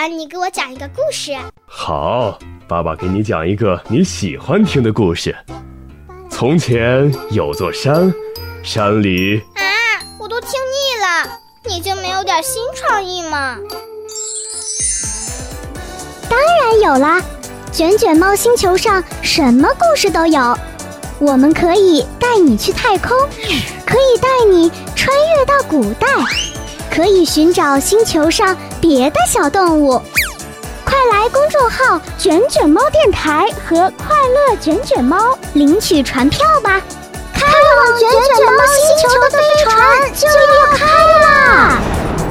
文，你给我讲一个故事。 好，爸爸给你讲一个你喜欢听的故事。从前有座山，山里…… 我都听腻了，你就没有点新创意吗？ 当然有啦，卷卷猫星球上什么故事都有。我们可以带你去太空，可以带你穿越到古代，可以寻找星球上别的小动物。快来公众号卷卷猫电台和快乐卷卷猫领取船票吧，开往卷卷猫星球的飞船就要开啦！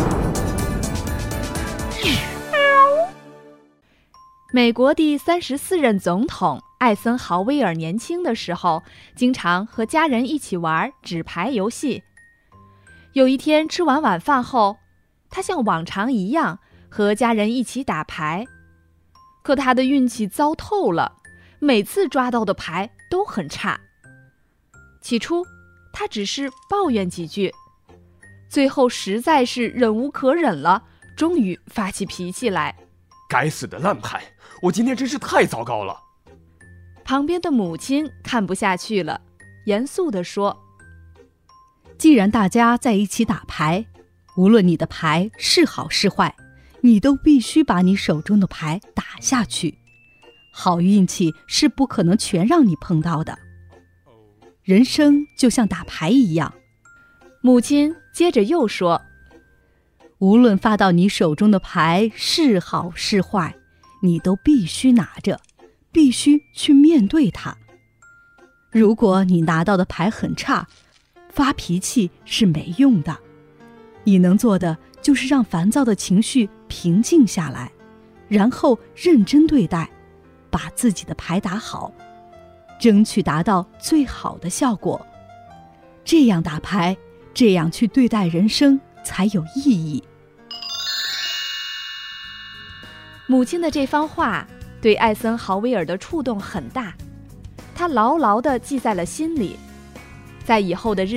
美国第34任总统艾森豪威尔年轻的时候，经常和家人一起玩纸牌游戏。有一天吃完晚饭后，他像往常一样和家人一起打牌。可他的运气糟透了，每次抓到的牌都很差。起初他只是抱怨几句，最后实在是忍无可忍了，终于发起脾气来。 该死的烂牌，我今天真是太糟糕了。 旁边的母亲看不下去了，严肃地说： 既然大家在一起打牌，无论你的牌是好是坏，你都必须把你手中的牌打下去。好运气是不可能全让你碰到的，人生就像打牌一样。 母亲接着又说： 无论发到你手中的牌是好是坏，你都必须拿着，必须去面对它。如果你拿到的牌很差，发脾气是没用的。你能做的就是让烦躁的情绪平静下来，然后认真对待，把自己的牌打好，争取达到最好的效果。这样打牌，这样去对待人生才有意义。 母亲的这番话对艾森豪威尔的触动很大，他牢牢地记在了心里。在以后的日